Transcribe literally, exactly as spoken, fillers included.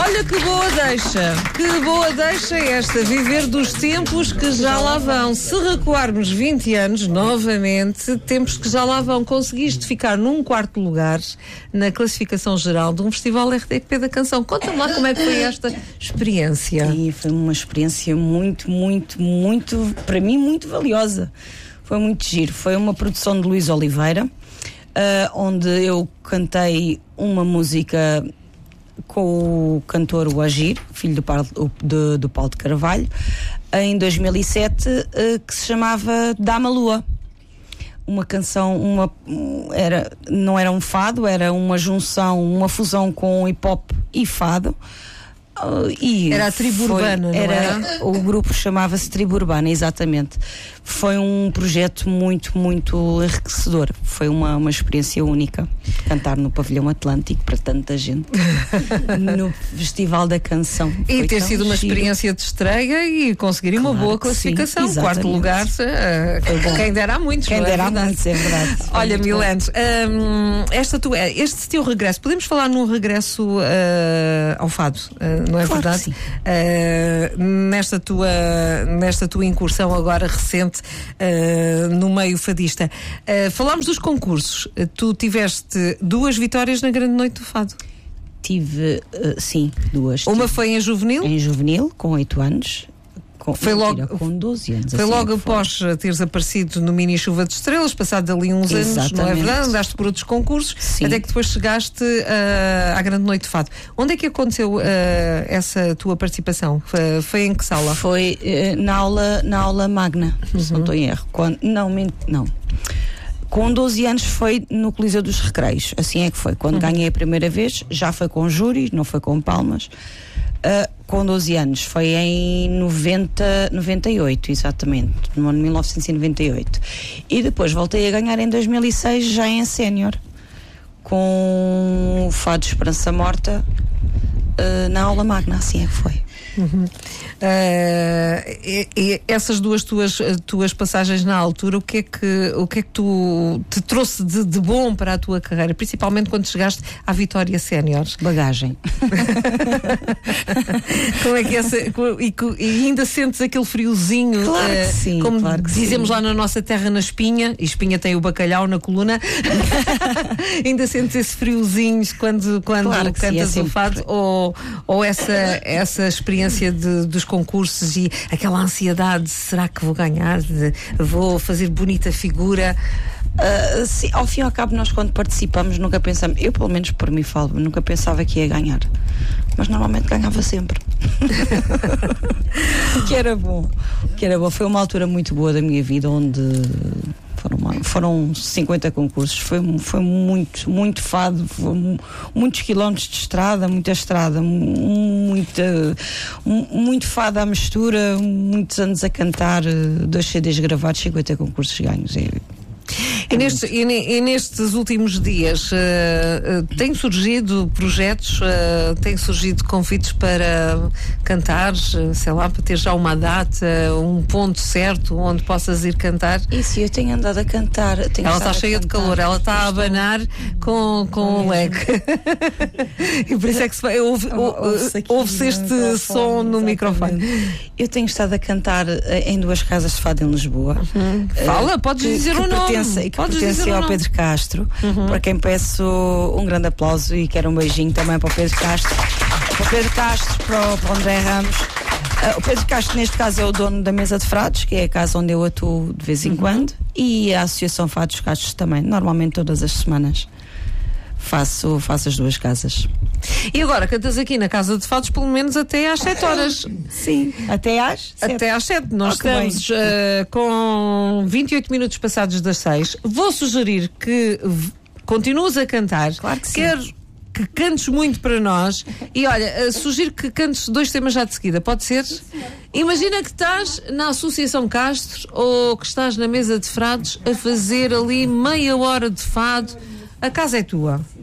Olha que boa deixa, que boa deixa esta, viver dos tempos que já lá vão. Se recuarmos vinte anos, novamente, tempos que já lá vão, conseguiste ficar num quarto lugar na classificação geral de um festival R T P da canção. Conta-me lá como é que foi esta experiência. Sim, foi uma experiência muito, muito, muito, para mim, muito valiosa. Foi muito giro. Foi uma produção de Luís Oliveira, uh, onde eu cantei uma música com o cantor o Agir, filho do Paulo de, do Paulo de Carvalho, em dois mil e sete, uh, que se chamava Dá-me a Lua. Uma canção, uma, era, não era um fado, era uma junção, uma fusão com hip hop e fado. Uh, e era a tribo foi, urbana, não era, era? O grupo chamava-se Tribo Urbana, exatamente. Foi um projeto muito, muito enriquecedor. Foi uma, uma experiência única. Cantar no Pavilhão Atlântico para tanta gente no Festival da Canção. E Foi ter sido uma giro. experiência de estreia e conseguir uma Claro boa que sim, classificação. Quarto lugar, uh, quem dera a muitos. Quem não é dera a verdade? muitos, é verdade. Foi Olha, muito Milene, hum, esta tua, este teu regresso, podemos falar num regresso uh, ao fado, uh, não é Claro verdade? que sim. Uh, nesta, tua, nesta tua incursão agora recente uh, no meio fadista. Uh, falámos dos concursos. Uh, tu tiveste duas vitórias na Grande Noite do Fado. Tive, uh, sim, duas. Uma Tive foi em juvenil? em juvenil, com oito anos. Com, Foi mentira, logo- com doze anos. Foi assim logo é que foi. após teres aparecido no Mini Chuva de Estrelas, passado ali uns anos, não é Exatamente. verdade? Andaste por outros concursos, Sim. até que depois chegaste uh, à Grande Noite de Fado. Onde é que aconteceu uh, essa tua participação? Foi, foi em que sala? Foi eh, na, aula, na aula magna, se não estou em erro. Quando, não, ment- não. Com doze anos foi no Coliseu dos Recreios. Assim é que foi. Quando ganhei a primeira vez, já foi com júri, não foi com palmas. Uh, com doze anos, foi em noventa, noventa e oito, exatamente, no ano mil novecentos e noventa e oito. E depois voltei a ganhar em dois mil e seis, já em sénior, com o Fado de Esperança Morta, uh, na aula magna, assim é que foi. Uhum. Uh, e, e essas duas tuas, tuas passagens na altura, o que é que, o que, é que tu te trouxe de, de bom para a tua carreira, principalmente quando chegaste à Vitória Sénior? Bagagem. Como é que essa, e, e ainda sentes aquele friozinho? Claro que uh, sim, como claro que dizemos sim. lá na nossa terra, na Espinha, e Espinha tem o bacalhau na coluna. Ainda sentes esse friozinho quando, quando Claro que sim, cantas é o sempre. fado? Ou, ou essa, essa experiência de, dos concursos e aquela ansiedade, será que vou ganhar? De, vou fazer bonita figura? Uh, sim, ao fim e ao cabo, nós quando participamos nunca pensamos, eu pelo menos por mim falo, nunca pensava que ia ganhar, mas normalmente ganhava sempre. O que era bom, o que era bom. Foi uma altura muito boa da minha vida, onde foram, uma- foram cinquenta concursos, foi, foi muito, muito fado, foi mu- muitos quilómetros de estrada, muita estrada, mu- muita, mu- muito fado à mistura, muitos anos a cantar, uh, dois C Ds gravados, cinquenta concursos ganhos. É, E, neste, e, ne- e nestes últimos dias uh, uh, têm surgido projetos, uh, têm surgido convites para cantar, uh, sei lá, para ter já uma data, um ponto certo onde possas ir cantar. Isso, eu tenho andado a cantar. Tenho Ela estado está a cheia de cantar. calor, ela está a Estou- abanar com, com o leque. E por isso é que se vai, ouve, Ouve-se aqui ouve-se no este microfone, som no exatamente. microfone. Eu tenho estado a cantar eh, em duas casas de fado em Lisboa. Eh, Fala, podes que- dizer que o nome. pertence- que Podes pertence dizer o ao nome. Pedro Castro, para quem peço um grande aplauso e quero um beijinho também para o Pedro Castro. Para o Pedro Castro, para o, para o André Ramos. Eh, o Pedro Castro, neste caso, é o dono da Mesa de Frados, que é a casa onde eu atuo de vez em quando, e a Associação Fados Castros também, normalmente todas as semanas. Faço, faço as duas casas. E agora cantas aqui na Casa de Fados pelo menos até às sete horas. Sim, até às sete. Até às sete. Nós Oh, que bem. estamos uh, com vinte e oito minutos passados das seis. Vou sugerir que v- continues a cantar. Claro que sim. Quero que cantes muito para nós. E olha, uh, sugiro que cantes dois temas já de seguida. Pode ser? Imagina que estás na Associação Castro ou que estás na Mesa de Frados a fazer ali meia hora de fado. A casa é tua.